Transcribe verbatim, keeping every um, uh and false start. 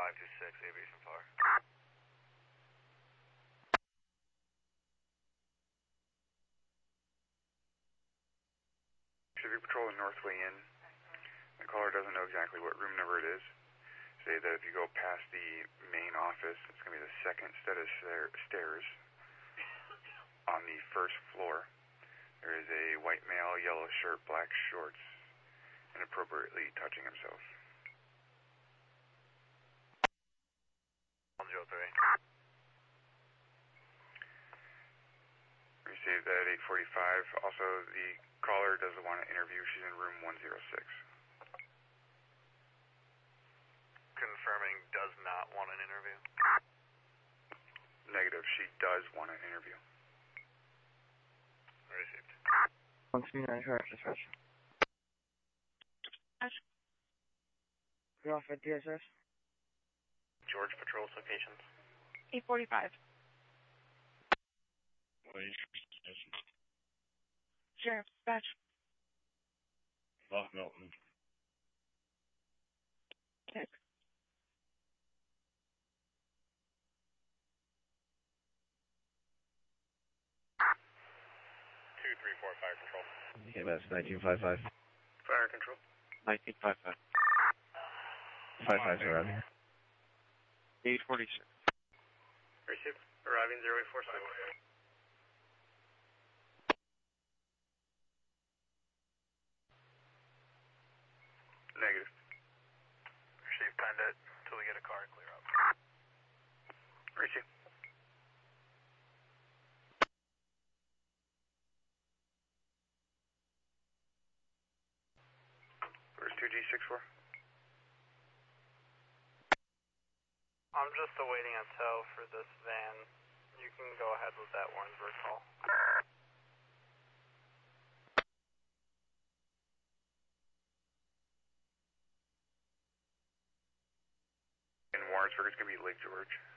five two six, Aviation Fire. Pacific Patrol and Northway Inn. The caller doesn't know exactly what room number it is. Say that if you go past the main office, it's going to be the second set of stairs on the first floor. There is a white male, yellow shirt, black shorts, inappropriately touching himself. one zero three. Received at eight forty-five. Also, the caller doesn't want to interview. She's in room one zero six. Confirming does not want an interview. Negative. She does want an interview. Received. one three nine, correct, dispatch. You're off at D S S? George Patrol's locations. eight forty-five. Sheriff, dispatch. Lock Milton. Six. two three four, Fire Control. Okay, that's nineteen five five. Fire Control. nineteen five five. five five around here. eight forty-six. Received. Arriving zero eight four six. Negative. Received. Time to until we get a car and clear up. Received. Where's two G six four? I'm just awaiting a tow for this van. You can go ahead with that Warrensburg call. In Warrensburg, it's going to be Lake George.